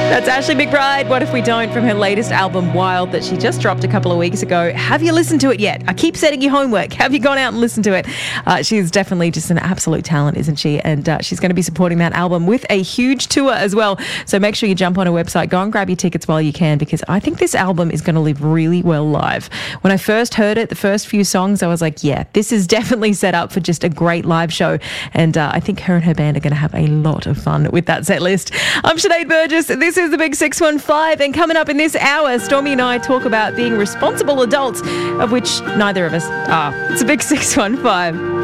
That's Ashley McBride, What If We Don't, from her latest album, Wild, that she just dropped a couple of weeks ago. Have you listened to it yet? I keep setting you homework. Have you gone out and listened to it? She's definitely just an absolute talent, isn't she? And she's going to be supporting that album with a huge tour as well. So make sure you jump on her website, go and grab your tickets while you can, because I think this album is going to live really well live. When I first heard it, the first few songs, I was like, yeah, this is definitely set up for just a great live show. And I think her and her band are going to have a lot of fun with that set list. I'm Sinead Burgess. This is the Big 615, and coming up in this hour, Stormy and I talk about being responsible adults, of which neither of us are. It's a Big 615.